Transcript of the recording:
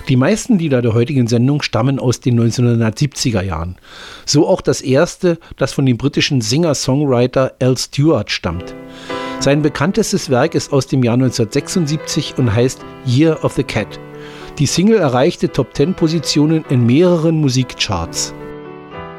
Die meisten Lieder der heutigen Sendung stammen aus den 1970er Jahren. So auch das erste, das von dem britischen Singer-Songwriter Al Stewart stammt. Sein bekanntestes Werk ist aus dem Jahr 1976 und heißt Year of the Cat. Die Single erreichte Top-10-Positionen in mehreren Musikcharts.